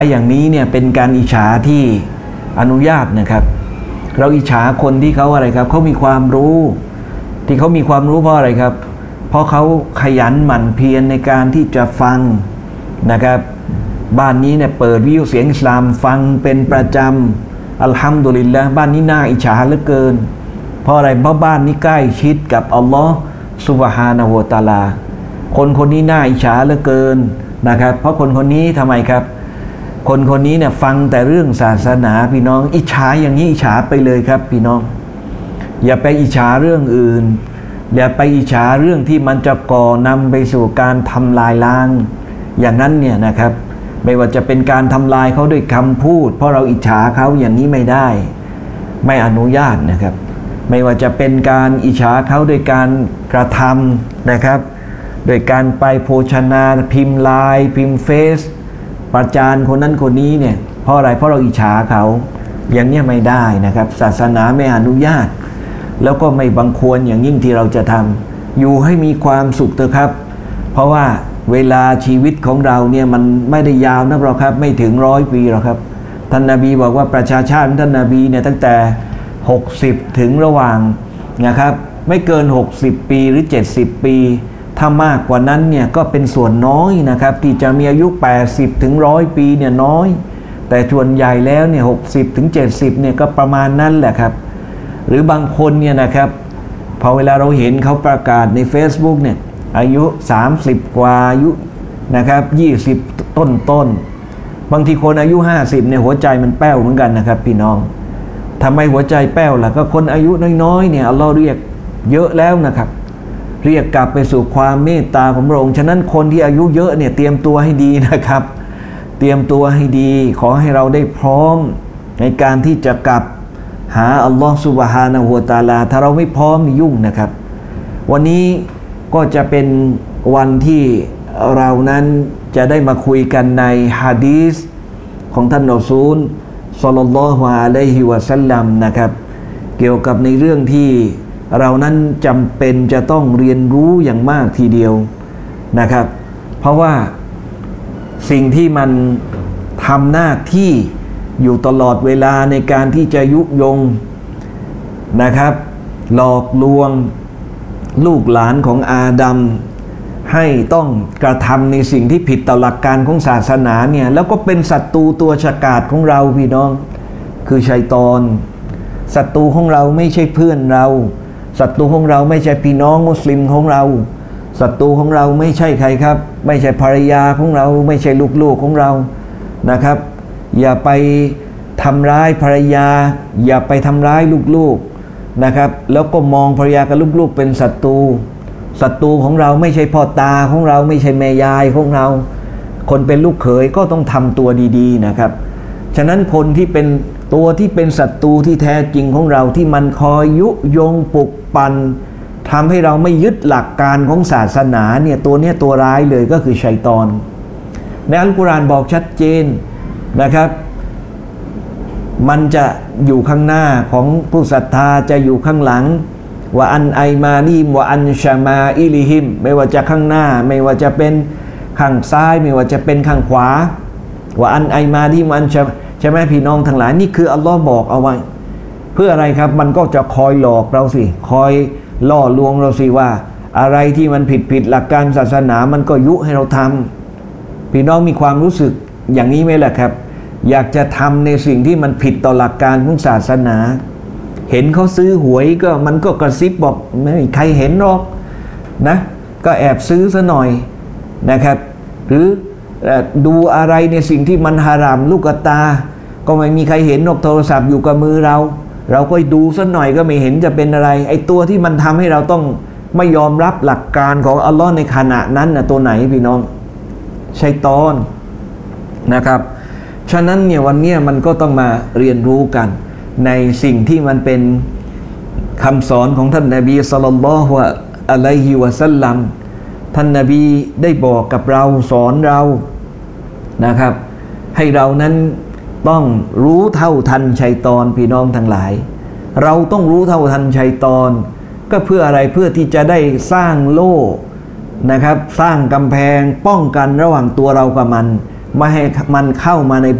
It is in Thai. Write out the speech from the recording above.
อย่างนี้เนี่ยเป็นการอิจฉาที่อนุญาตนะครับเราอิจฉาคนที่เขาอะไรครับเขามีความรู้ที่เขามีความรู้เพราะอะไรครับเพราะเขาขยันหมั่นเพียรในการที่จะฟังนะครับบ้านนี้เนี่ยเปิดวิทยุเสียงอิสลามฟังเป็นประจำอัลฮัมดุลิลละห์บ้านนี้น่าอิจฉาเหลือเกินเพราะอะไรเพราะบ้านนี้ใกล้ชิดกับอัลลอฮ์ซุบฮานะฮูวะตะอาลาคนคนนี้น่าอิจฉาเหลือเกินนะครับเพราะคนคนนี้ทำไมครับคนคนนี้เนี่ยฟังแต่เรื่องศาสนาพี่น้องอิจฉาอย่างนี้อิจฉาไปเลยครับพี่น้องอย่าไปอิจฉาเรื่องอื่นอย่าไปอิจฉาเรื่องที่มันจะก่อนำไปสู่การทำลายล้างอย่างนั้นเนี่ยนะครับไม่ว่าจะเป็นการทำลายเขาด้วยคำพูดเพราะเราอิจฉาเขาอย่างนี้ไม่ได้ไม่อนุญาตนะครับไม่ว่าจะเป็นการอิจฉาเขาโดยการกระทำนะครับโดยการไปโภชนาพิมพ์ไลน์พิมพ์เฟซประจานคนนั้นคนนี้เนี่ยเพราะอะไรเพราะเราอิจฉาเขาอย่างนี้ไม่ได้นะครับศาสนาไม่อนุญาตแล้วก็ไม่บังควรอย่างยิ่งที่เราจะทำอยู่ให้มีความสุขเถอะครับเพราะว่าเวลาชีวิตของเราเนี่ยมันไม่ได้ยาวนักหรอกครับไม่ถึง100 ปีหรอกครับท่านนบีบอกว่าประชาชาติท่านนบีเนี่ยตั้งแต่60ถึงระหว่างนะครับไม่เกิน60ปีหรือ70ปีถ้ามากกว่านั้นเนี่ยก็เป็นส่วนน้อยนะครับที่จะมีอายุ80ถึง100ปีเนี่ยน้อยแต่ส่วนใหญ่แล้วเนี่ย60ถึง70เนี่ยก็ประมาณนั้นแหละครับหรือบางคนเนี่ยนะครับพอเวลาเราเห็นเขาประกาศใน Facebook เนี่ยอายุ30กว่าอายุนะครับ20ต้นบางทีคนอายุ50เนี่ยหัวใจมันแป้วเหมือนกันนะครับพี่น้องทำไมหัวใจแป้วล่ะก็คนอายุน้อยๆเนี่ยอัลเลาะห์เรียกเยอะแล้วนะครับเรียกกลับไปสู่ความเมตตาของพระองค์ฉะนั้นคนที่อายุเยอะเนี่ยเตรียมตัวให้ดีนะครับเตรียมตัวให้ดีขอให้เราได้พร้อมในการที่จะกลับหาอัลลอฮฺซุบฮานะฮูวะตะอาลาถ้าเราไม่พร้อมนี่ยุ่งนะครับวันนี้ก็จะเป็นวันที่เรานั้นจะได้มาคุยกันในหะดีษของท่านรอซูลศ็อลลัลลอฮุอะลัยฮิวะซัลลัมนะครับเกี่ยวกับในเรื่องที่เรานั้นจำเป็นจะต้องเรียนรู้อย่างมากทีเดียวนะครับเพราะว่าสิ่งที่มันทำหน้าที่อยู่ตลอดเวลาในการที่จะยุยงนะครับหลอกลวงลูกหลานของอาดัมให้ต้องกระทำในสิ่งที่ผิดต่อหลักการของศาสนาเนี่ยแล้วก็เป็นศัตรูตัวฉกาจของเราพี่น้องคือชัยฏอนศัตรูของเราไม่ใช่เพื่อนเราศัตรูของเราไม่ใช่พี่น้องมุสลิมของเราศัตรูของเราไม่ใช่ใครครับไม่ใช่ภรรยาของเราไม่ใช่ลูกๆของเรานะครับอย่าไปทำร้ายภรรยาอย่าไปทำร้ายลูกๆนะครับแล้วก็มองภรรยากับลูกๆเป็นศัตรูของเราไม่ใช่พ่อตาของเราไม่ใช่แม่ยายของเราคนเป็นลูกเขยก็ต้องทำตัวดีๆนะครับฉะนั้นคนที่เป็นตัวที่เป็นศัตรูที่แท้จริงของเราที่มันคอยยุยงปลุกปั่นทำให้เราไม่ยึดหลักการของศาสนาเนี่ยตัวร้ายเลยก็คือชัยฏอนในอัลกุรอานบอกชัดเจนนะครับมันจะอยู่ข้างหน้าของผู้ศรัทธาจะอยู่ข้างหลังว่าอันไอมานีมว่าอันชามาอิลิฮิมไม่ว่าจะข้างหน้าไม่ว่าจะเป็นข้างซ้ายไม่ว่าจะเป็นข้างขวาว่าอันไอมานีมอันชาใช่ไหมพี่น้องทั้งหลายนี่คืออัลลอฮ์บอกเอาไว้เพื่ออะไรครับมันก็จะคอยหลอกเราสิคอยล่อลวงเราสิว่าอะไรที่มันผิดหลักการศาสนามันก็ยุให้เราทำพี่น้องมีความรู้สึกอย่างนี้ไหมล่ะครับอยากจะทำในสิ่งที่มันผิดต่อหลักการของศาสนาเห็นเขาซื้อหวยก็มันก็กระซิบบอกไม่มีใครเห็นหรอกนะก็แอบซื้อซะหน่อยนะครับหรือดูอะไรในสิ่งที่มันฮารามลูกตาก็ไม่มีใครเห็นหรอกโทรศัพท์อยู่กับมือเราก็ดูซะหน่อยก็ไม่เห็นจะเป็นอะไรไอ้ตัวที่มันทำให้เราต้องไม่ยอมรับหลักการของอัลลอฮ์ในขณะนั้นนะตัวไหนพี่น้องชัยฏอนนะครับฉะนั้นเนี่ยวันนี้มันก็ต้องมาเรียนรู้กันในสิ่งที่มันเป็นคำสอนของท่านนบีศ็อลลัลลอฮุอะลัยฮิวะซัลลัมท่านนบีได้บอกกับเราสอนเรานะครับให้เรานั้นต้องรู้เท่าทันชัยฏอนพี่น้องทั้งหลายเราต้องรู้เท่าทันชัยฏอนก็เพื่ออะไรเพื่อที่จะได้สร้างโล่นะครับสร้างกำแพงป้องกันระหว่างตัวเรากับมันไม่ให้มันเข้ามาใน